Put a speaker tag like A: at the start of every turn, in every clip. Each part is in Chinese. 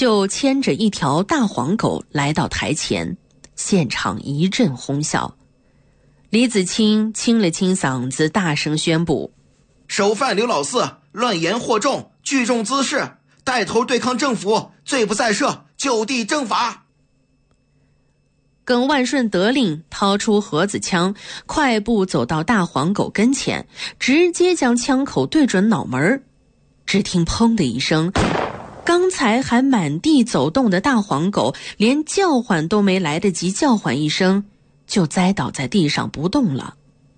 A: 就牵着一条大黄狗来到台前，现场一阵哄笑。李子清清了清嗓子，大声宣布：
B: 首犯刘老四乱言惑众，聚众滋事，带头对抗政府，罪不在赦，就地正法。
A: 耿万顺得令，掏出盒子枪，快步走到大黄狗跟前，直接将枪口对准脑门。只听砰的一声，刚才还满地走动的大黄狗连叫唤都没来得及叫唤一声，就栽倒在地上不动了。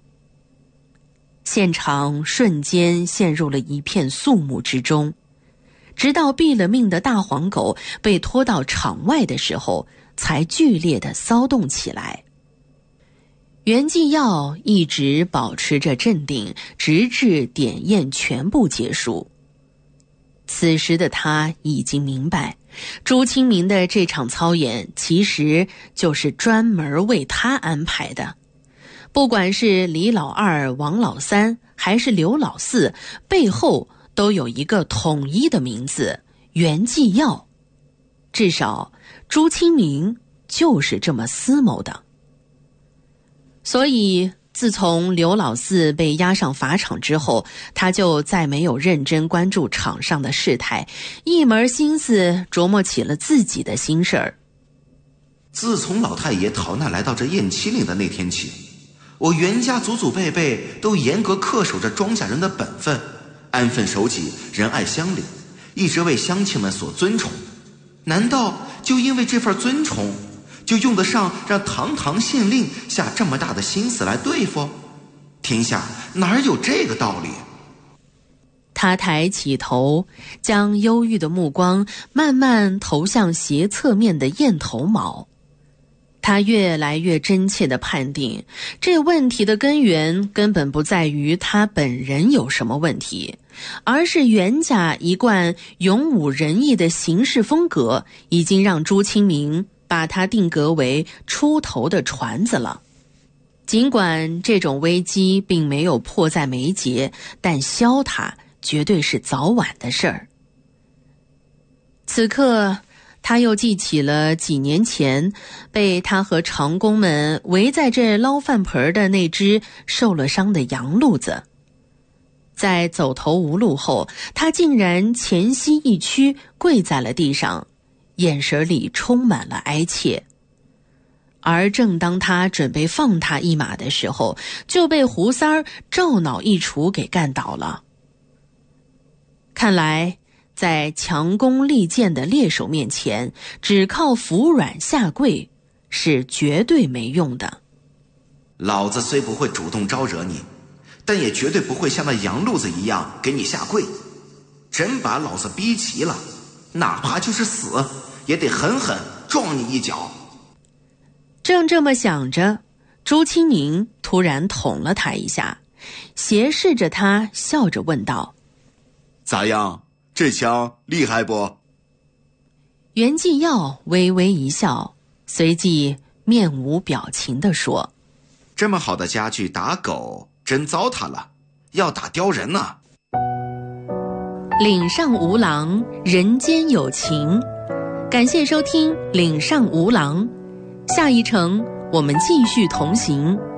A: 现场瞬间陷入了一片肃穆之中，直到毙了命的大黄狗被拖到场外的时候，才剧烈地骚动起来。袁继耀一直保持着镇定，直至典宴全部结束。此时的他已经明白，朱清明的这场操演其实就是专门为他安排的。不管是李老二、王老三还是刘老四，背后都有一个统一的名字——袁继耀。至少朱清明就是这么思谋的。所以自从刘老四被押上法场之后，他就再没有认真关注场上的事态，一门心思琢磨起了自己的心事儿。
B: 自从老太爷逃难来到这燕七岭的那天起，我袁家祖祖辈辈都严格恪守着庄稼人的本分，安分守己，仁爱乡里，一直为乡亲们所尊崇。难道就因为这份尊崇，就用得上让堂堂县令下这么大的心思来对付？天下哪有这个道理？
A: 他抬起头，将忧郁的目光慢慢投向斜侧面的雁头卯。他越来越真切地判定，这问题的根源根本不在于他本人有什么问题，而是袁家一贯勇武仁义的行事风格已经让朱清明把他定格为出头的船子了。尽管这种危机并没有迫在眉睫，但消它绝对是早晚的事儿。此刻他又记起了几年前被他和长工们围在这捞饭盆的那只受了伤的洋路子。在走投无路后，他竟然前膝一屈，跪在了地上，眼神里充满了哀切。而正当他准备放他一马的时候，就被胡三儿照脑一杵给干倒了。看来在强弓利箭的猎手面前，只靠服软下跪是绝对没用的。
B: 老子虽不会主动招惹你，但也绝对不会像那洋路子一样给你下跪。真把老子逼急了，哪怕就是死，也得狠狠撞你一脚。
A: 正这么想着，朱清明突然捅了他一下，斜视着他，笑着问道：
C: 咋样，这枪厉害不？
A: 袁继耀微微一笑，随即面无表情地说：
B: 这么好的家具打狗真糟蹋了，要打雕人呢。
A: 岭上无狼，人间有情。感谢收听岭上无狼，下一程我们继续同行。